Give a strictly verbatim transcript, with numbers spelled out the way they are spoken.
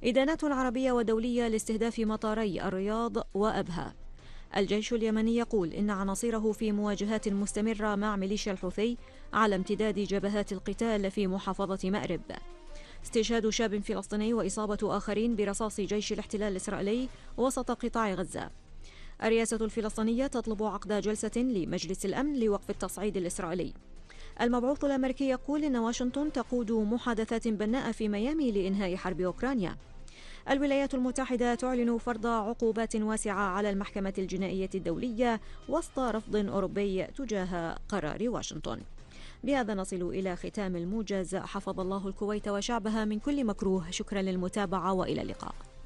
إدانات عربية ودولية لاستهداف مطاري الرياض وأبها. الجيش اليمني يقول إن عناصره في مواجهات مستمرة مع ميليشيا الحوثي على امتداد جبهات القتال في محافظة مأرب. استشهاد شاب فلسطيني وإصابة آخرين برصاص جيش الاحتلال الإسرائيلي وسط قطاع غزة. الرئاسة الفلسطينية تطلب عقد جلسة لمجلس الأمن لوقف التصعيد الإسرائيلي. المبعوث الأمريكي يقول إن واشنطن تقود محادثات بناءة في ميامي لإنهاء حرب أوكرانيا. الولايات المتحدة تعلن فرض عقوبات واسعة على المحكمة الجنائية الدولية وسط رفض أوروبي تجاه قرار واشنطن. بهذا نصل إلى ختام الموجز. حفظ الله الكويت وشعبها من كل مكروه. شكرا للمتابعة وإلى اللقاء.